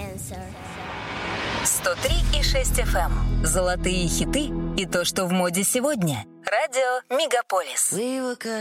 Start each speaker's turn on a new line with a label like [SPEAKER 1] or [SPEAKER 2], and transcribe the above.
[SPEAKER 1] 103,6 FM. Золотые хиты и то, что в моде сегодня. Радио Мегаполис.